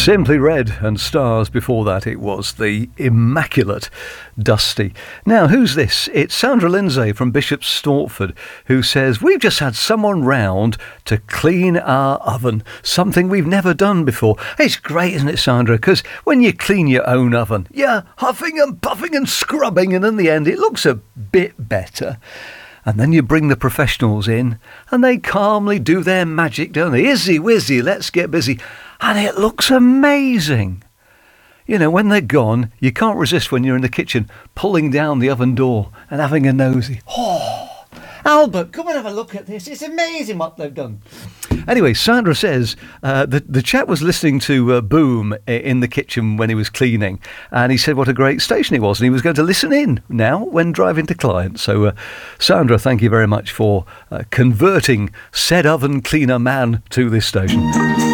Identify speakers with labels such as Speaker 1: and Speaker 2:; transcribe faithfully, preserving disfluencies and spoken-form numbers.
Speaker 1: Simply Red, and stars before that it was the immaculate Dusty. Now, who's this? It's Sandra Lindsay from Bishop Stortford who says, we've just had someone round to clean our oven, something we've never done before. It's great, isn't it, Sandra? Because when you clean your own oven, you're huffing and puffing and scrubbing, and in the end it looks a bit better. And then you bring the professionals in and they calmly do their magic, don't they? Izzy, whizzy, let's get busy. And it looks amazing. You know, when they're gone, you can't resist when you're in the kitchen pulling down the oven door and having a nosy. Oh, Albert, come and have a look at this. It's amazing what they've done. Anyway, Sandra says uh, the, the chap was listening to uh, Boom in the kitchen when he was cleaning, and he said what a great station it was, and he was going to listen in now when driving to clients. So, uh, Sandra, thank you very much for uh, converting said oven cleaner man to this station.